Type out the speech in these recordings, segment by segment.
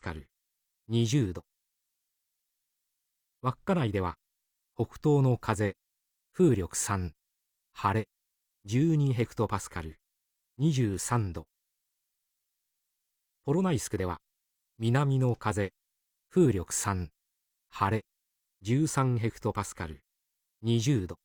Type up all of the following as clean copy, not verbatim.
カル、20度。稚内では、北東の風、風力3、晴れ、12ヘクトパスカル、23度。ポロナイスクでは、南の風、風力3、晴れ、13ヘクトパスカル、20度。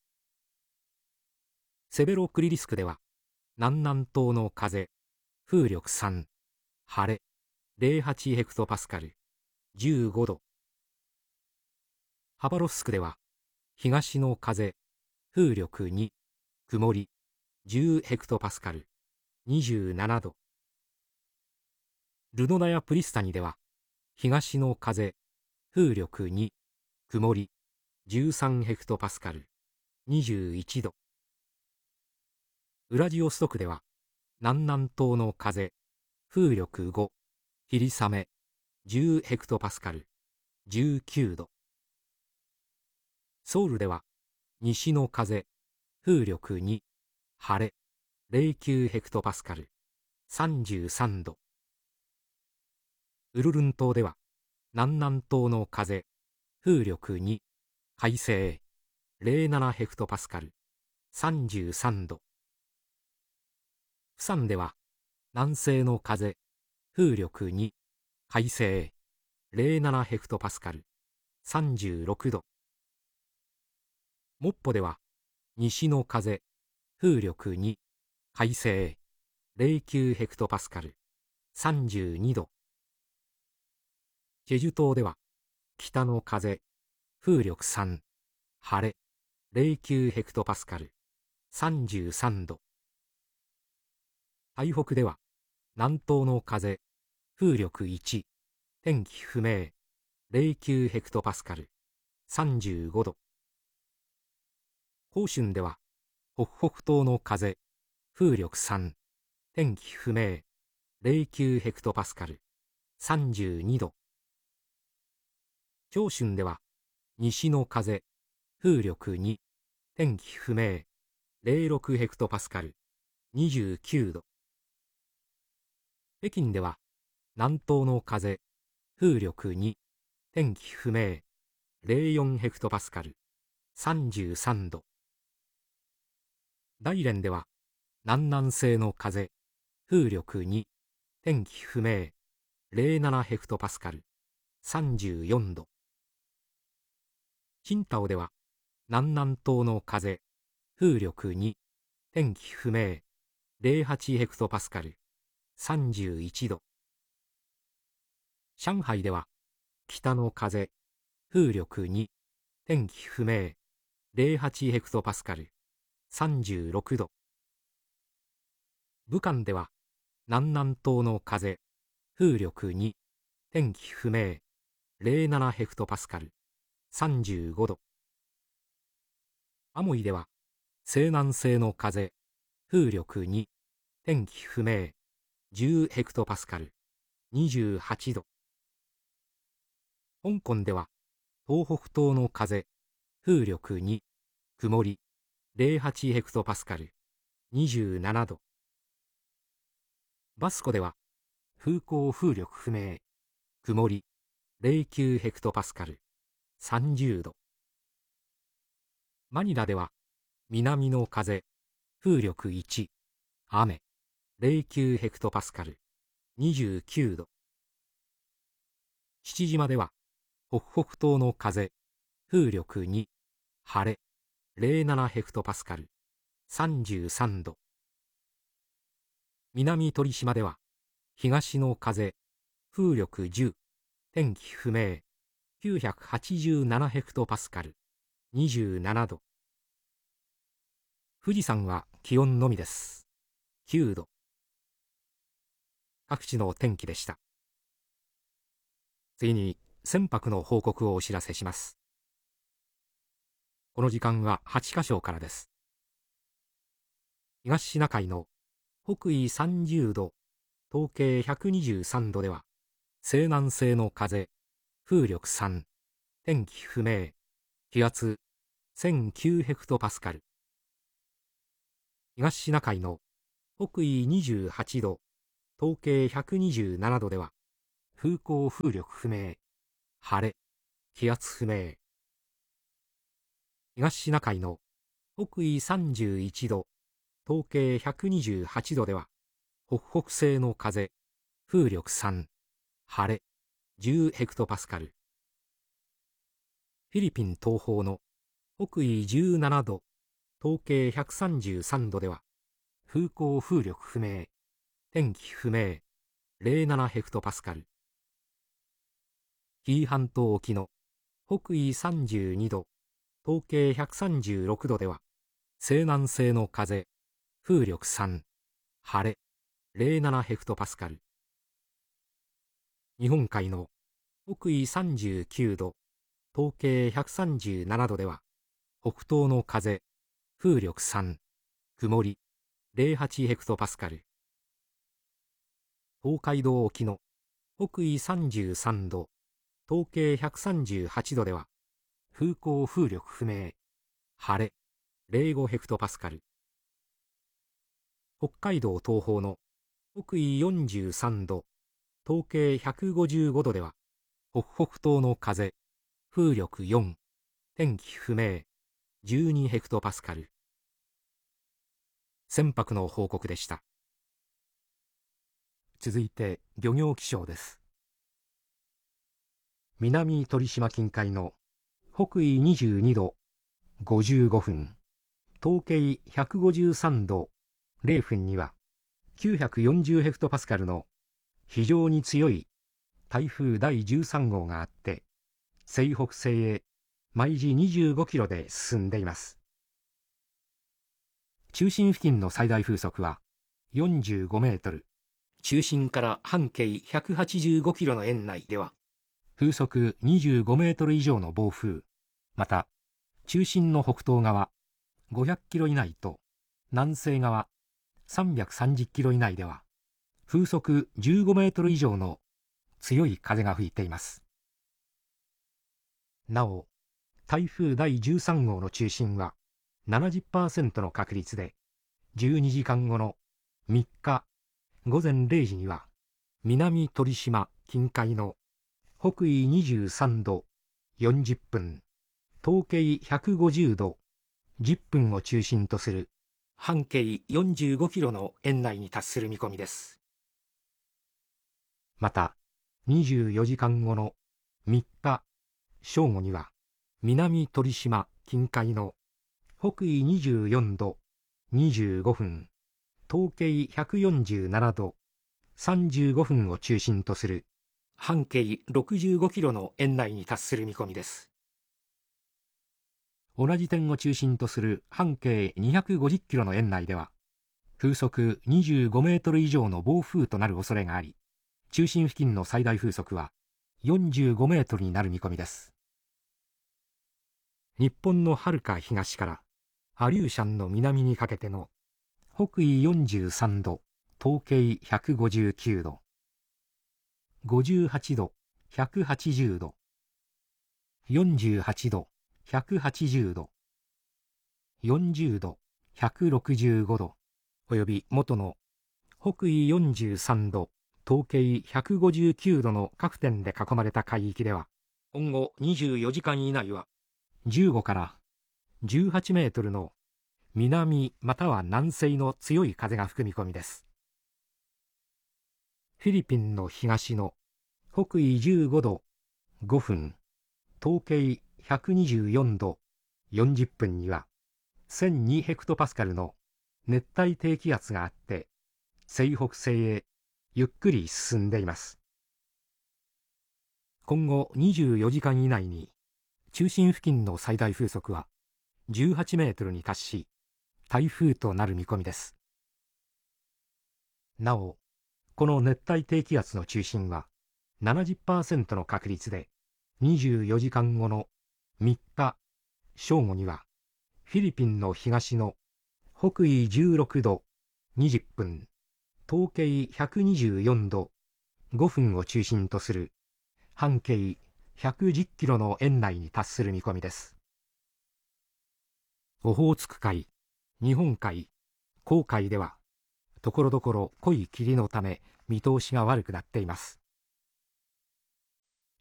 セベロクリリスクでは、南南東の風、風力3、晴れ、08ヘクトパスカル、15度。ハバロフスクでは、東の風、風力2、曇り、10ヘクトパスカル、27度。ルノナやプリスタニでは、東の風、風力2、曇り、13ヘクトパスカル、21度。ウラジオストクでは、南南東の風、風力5、霧雨、10ヘクトパスカル、19度。ソウルでは、西の風、風力2、晴れ、09ヘクトパスカル、33度。ウルルン島では、南南東の風、風力2、快晴、07ヘクトパスカル、33度。プサンでは、南西の風、風力2、快晴、07ヘクトパスカル、36度。モッポでは、西の風、風力2、快晴、09ヘクトパスカル、32度。チェジュ島では、北の風、風力3、晴れ、09ヘクトパスカル、33度。台北では、南東の風、風力1、天気不明、09ヘクトパスカル、35度。広春では、北北東の風、風力3、天気不明、09ヘクトパスカル、32度。長春では、西の風、風力2、天気不明、06ヘクトパスカル、29度。北京では、南東の風、風力2、天気不明、04ヘクトパスカル、33度。大連では、南南西の風、風力2、天気不明、07ヘクトパスカル、34度。青島では、南南東の風、風力2、天気不明、08ヘクトパスカル、31度。上海では、北の風、風力2、天気不明、08ヘクトパスカル、36度。武漢では、南南東の風、風力2、天気不明、07ヘクトパスカル、35度。アモイでは、西南西の風、風力2、天気不明、10ヘクトパスカル、28度。香港では、東北東の風、風力2、曇り、08ヘクトパスカル、27度。バスコでは、風向風力不明、曇り、09ヘクトパスカル、30度。マニラでは、南の風、風力1、雨、09ヘクトパスカル、29度。父島では、北北東の風、風力2、晴れ、07ヘクトパスカル、33度。南鳥島では、東の風、風力10、天気不明、987ヘクトパスカル、27度。富士山は気温のみです。9度。各地の天気でした。次に、船舶の報告をお知らせします。この時間は8カ所からです。東シナ海の北緯30度、東経123度では、西南西の風、風力3、天気不明、気圧1009ヘクトパスカル。東シナ海の北緯28度、東経127度では、 風向風力不明、晴れ、気圧不明。東シナ海の北緯31度、東経128度では、北北西の風、風力3、晴れ、10ヘクトパスカル。フィリピン東方の北緯17度、東経133度では、風向風力不明、天気不明、07ヘクトパスカル。紀伊半島沖の北緯32度、東経136度では、西南西の風、風力3、晴れ、07ヘクトパスカル。日本海の北緯39度、東経137度では、北東の風、風力3、曇り、08ヘクトパスカル。東海道沖の北緯33度、東経138度では、風向風力不明、晴れ、05ヘクトパスカル。北海道東方の北緯43度、東経155度では、北北東の風、風力4、天気不明、12ヘクトパスカル。船舶の報告でした。続いて漁業気象です。南鳥島近海の北緯22度55分、東経153度0分には940ヘクトパスカルの非常に強い台風第13号があって、西北西へ毎時25キロで進んでいます。中心付近の最大風速は45メートル、中心から半径185キロの円内では、風速25メートル以上の暴風、また中心の北東側500キロ以内と南西側330キロ以内では、風速15メートル以上の強い風が吹いています。なお、台風第13号の中心は 70% の確率で、12時間後の3日午前0時には、南鳥島近海の北緯23度40分、東経150度10分を中心とする半径45キロの円内に達する見込みです。また、24時間後の3日正午には、南鳥島近海の北緯24度25分、東経147度35分を中心とする半径65キロの円内に達する見込みです。同じ点を中心とする半径250キロの円内では、風速25メートル以上の暴風となる恐れがあり、中心付近の最大風速は45メートルになる見込みです。日本の遥か東からアリューシャンの南にかけての北緯43度、東経159度、58度、180度、48度、180度、40度、165度、および元の北緯43度、東経159度の各点で囲まれた海域では、今後24時間以内は15から18メートルの南または南西の強い風が吹く見込みです。フィリピンの東の北緯15度5分、東経124度40分には1002ヘクトパスカルの熱帯低気圧があって、西北西へゆっくり進んでいます。今後24時間以内に中心付近の最大風速は18メートルに達し、台風となる見込みです。なお、この熱帯低気圧の中心は 70% の確率で24時間後の3日正午にはフィリピンの東の北緯16度20分、東経124度5分を中心とする半径110キロの円内に達する見込みです。オホーツク海、日本海、黄海ではところどころ濃い霧のため見通しが悪くなっています。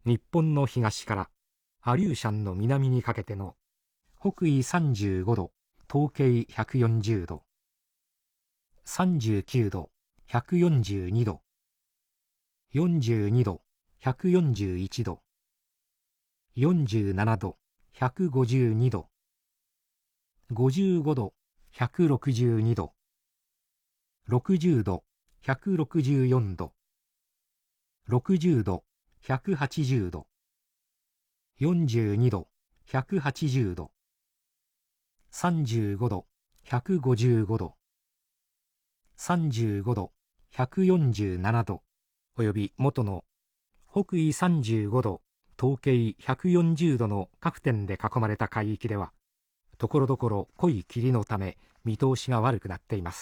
日本の東からアリューシャンの南にかけての北緯35度、東経140度、39度、142度、42度、141度、47度、152度、55度、162度、60度、164度、60度、180度、42度、180度、35度、155度、35度、147度、および元の北緯35度、東経140度の各点で囲まれた海域では、ところどころ濃い霧のため見通しが悪くなっています。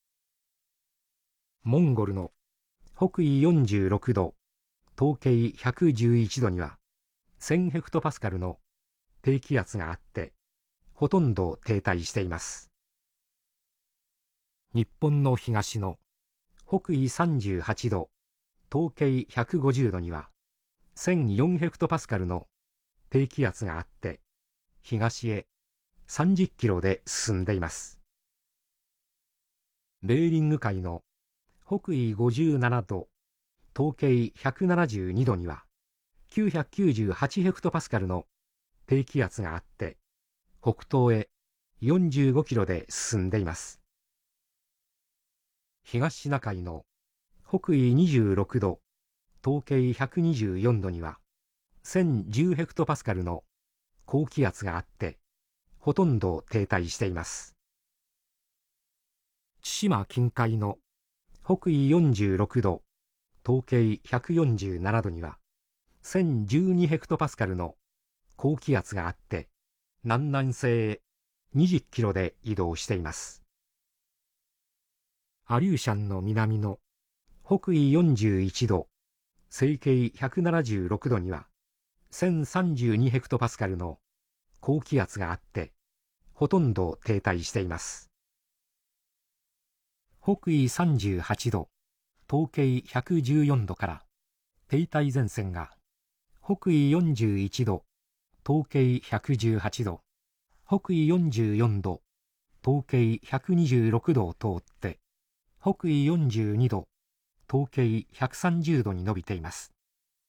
モンゴルの北緯46度、東経111度には1000ヘクトパスカルの低気圧があって、ほとんど停滞しています。日本の東の北緯38度、東経150度には1004ヘクトパスカルの低気圧があって、東へ30キロで進んでいます。ベーリング海の北緯57度、東経172度には998ヘクトパスカルの低気圧があって、北東へ45キロで進んでいます。東シナ海の北緯26度、東経124度には1010ヘクトパスカルの高気圧があって、ほとんど停滞しています。千島近海の北緯46度、東経147度には1012ヘクトパスカルの高気圧があって、南南西へ20キロで移動しています。アリューシャンの南の北緯41度、西経176度には1032ヘクトパスカルの高気圧があって、ほとんど停滞しています。北緯38度、東経114度から停滞前線が北緯41度、東経118度、北緯44度、東経126度を通って、北緯42度、東経130度に伸びています。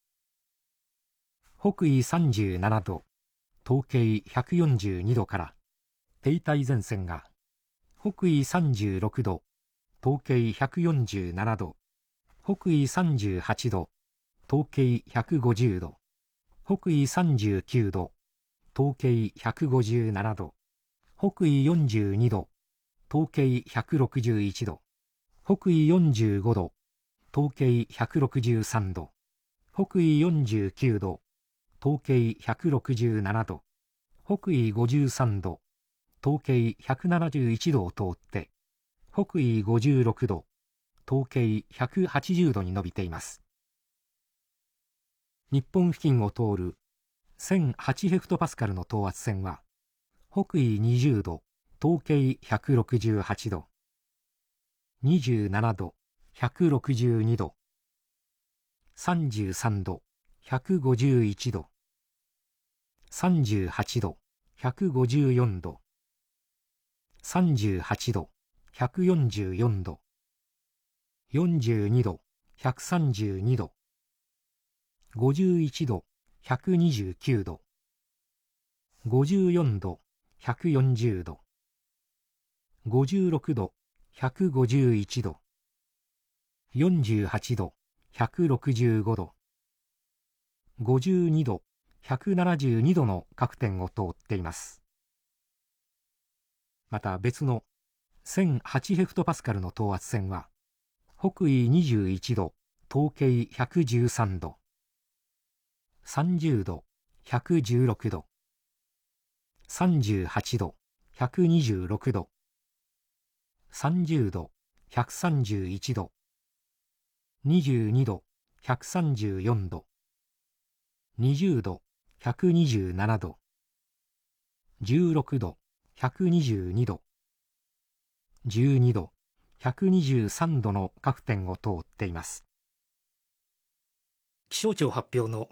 北緯37度、東経142度から停滞前線が北緯36度、東経147度、北緯38度、東経150度、北緯39度、東経157度、北緯42度、東経161度、北緯45度、東経163度、北緯49度、東経167度、北緯53度、東経171度を通って、北緯56度、東経180度に伸びています。日本付近を通る1008ヘクトパスカルの等圧線は、北緯20度、東経168度、27度、162度、33度、151度、38度、154度、38度、144度、42度、132度、51度、129度、54度、140度、56度、151度、48度、165度、52度、172度の各点を通っています。また別の1008ヘクトパスカルの等圧線は、北緯21度、東経113度、30度、116度、38度、126度、30度、131度、22度、134度、20度、127度、16度、122度、12度、123度の各点を通っています。気象庁発表の